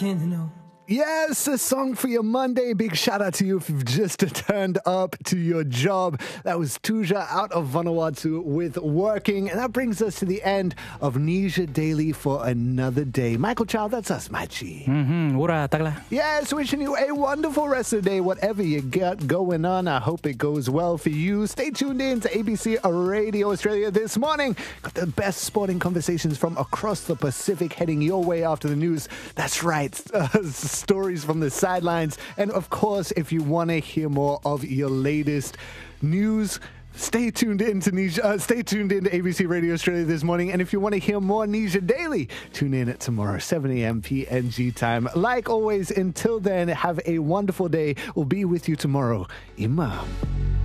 Yes, a song for your Monday. Big shout out to you if you've just turned up to your job. That was Tuja out of Vanuatu with Working. And that brings us to the end of Nisha Daily for another day. Michael Chow, that's us, Machi. Ura, tagla. Yes, wishing you a wonderful rest of the day. Whatever you got going on, I hope it goes well for you. Stay tuned in to ABC Radio Australia this morning. Got the best sporting conversations from across the Pacific heading your way after the news. That's right. Stories from the sidelines. And of course, if you want to hear more of your latest news, stay tuned in to ABC Radio Australia this morning. And if you want to hear more Nisha Daily, tune in at tomorrow, 7 a.m. PNG time. Like always, until then, have a wonderful day. We'll be with you tomorrow. Imam.